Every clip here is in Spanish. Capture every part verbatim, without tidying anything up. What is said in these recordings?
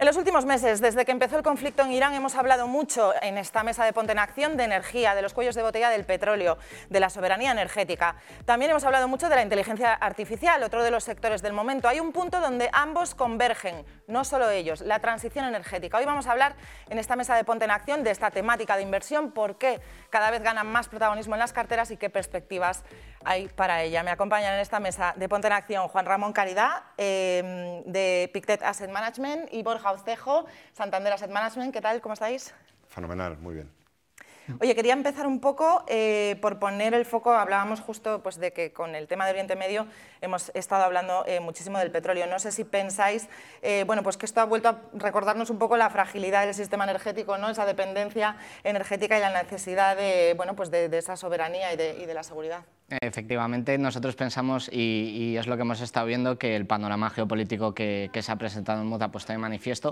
los últimos meses, desde que empezó el conflicto en Irán, hemos hablado mucho en esta mesa de Ponte en Acción de energía, de los cuellos de botella del petróleo, de la soberanía energética. También hemos hablado mucho de la inteligencia artificial, otro de los sectores del momento. Hay un punto donde ambos convergen, no solo ellos, la transición energética. Hoy vamos a hablar en esta mesa de Ponte en Acción de esta temática de inversión, por qué cada vez ganan más protagonismo en las carteras y qué perspectivas hay para ella. Me acompañan en esta mesa de Ponte en Acción Juan Ramón Caridad, eh, de Pictet Asset Management, y Borja Ucejo, Santander Asset Management. ¿Qué tal? ¿Cómo estáis? Fenomenal, muy bien. Oye, quería empezar un poco eh, por poner el foco. Hablábamos justo pues, de que con el tema de Oriente Medio hemos estado hablando eh, muchísimo del petróleo. No sé si pensáis eh, bueno, pues que esto ha vuelto a recordarnos un poco la fragilidad del sistema energético, ¿no? Esa dependencia energética y la necesidad de, bueno, pues de, de esa soberanía y de, y de la seguridad. Efectivamente, nosotros pensamos, y, y es lo que hemos estado viendo, que el panorama geopolítico que, que se ha presentado en Mota ha puesto de manifiesto,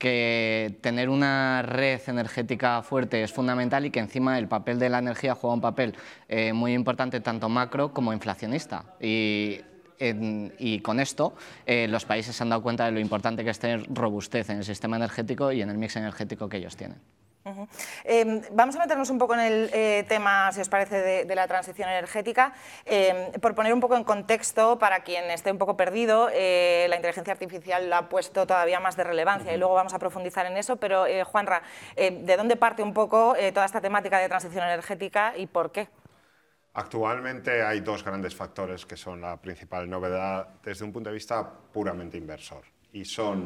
que tener una red energética fuerte es fundamental y que encima el papel de la energía juega un papel eh, muy importante tanto macro como inflacionista. Y, en, y con esto eh, los países se han dado cuenta de lo importante que es tener robustez en el sistema energético y en el mix energético que ellos tienen. Uh-huh. eh, vamos a meternos un poco en el eh, tema, si os parece, de, de la transición energética. Eh, por poner un poco en contexto, para quien esté un poco perdido, eh, la inteligencia artificial la ha puesto todavía más de relevancia uh-huh. y luego vamos a profundizar en eso, pero eh, Juanra, eh, ¿de dónde parte un poco eh, toda esta temática de transición energética y por qué? Actualmente hay dos grandes factores que son la principal novedad desde un punto de vista puramente inversor, y son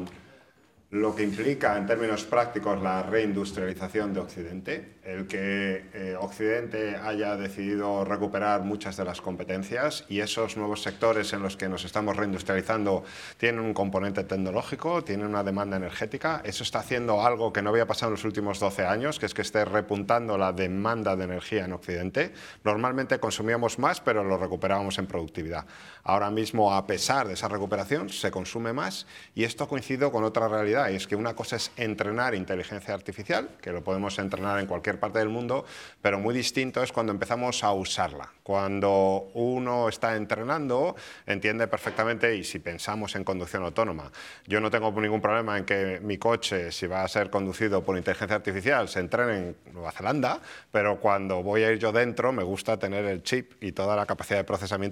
lo que implica en términos prácticos la reindustrialización de Occidente, el que eh, Occidente haya decidido recuperar muchas de las competencias, y esos nuevos sectores en los que nos estamos reindustrializando tienen un componente tecnológico, tienen una demanda energética. Eso está haciendo algo que no había pasado en los últimos doce años, que es que esté repuntando la demanda de energía en Occidente. Normalmente consumíamos más, pero lo recuperábamos en productividad. Ahora mismo, a pesar de esa recuperación, se consume más, y esto coincide con otra realidad, y es que una cosa es entrenar inteligencia artificial, que lo podemos entrenar en cualquier parte del mundo, pero muy distinto es cuando empezamos a usarla. Cuando uno está entrenando, entiende perfectamente, y si pensamos en conducción autónoma, yo no tengo ningún problema en que mi coche, si va a ser conducido por inteligencia artificial, se entrene en Nueva Zelanda, pero cuando voy a ir yo dentro, me gusta tener el chip y toda la capacidad de procesamiento